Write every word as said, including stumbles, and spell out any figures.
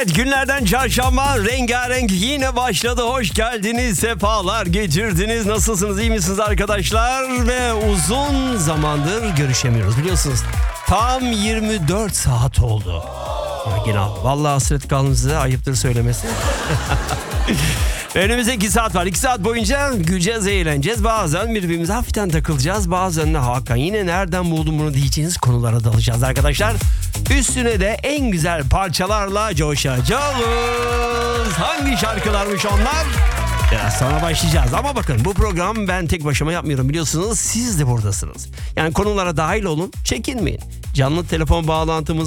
Evet, günlerden çarşamba, rengarenk yine başladı. Hoş geldiniz, sefalar getirdiniz. Nasılsınız, iyi misiniz arkadaşlar? Ve uzun zamandır görüşemiyoruz, biliyorsunuz. Tam yirmi dört saat oldu. Ya yine vallahi hasret kaldım size, ayıptır söylemesi. Önümüzde iki saat var. iki saat boyunca güleceğiz, eğleneceğiz. Bazen birbirimize hafiften takılacağız. Bazen de Hakan yine nereden buldun bunu diyeceğiniz konulara dalacağız arkadaşlar. Üstüne de en güzel parçalarla coşacağız. Hangi şarkılarmış onlar? Biraz sonra başlayacağız. Ama bakın, bu program ben tek başıma yapmıyorum, biliyorsunuz. Siz de buradasınız. Yani konulara dahil olun, çekinmeyin. Canlı telefon bağlantımız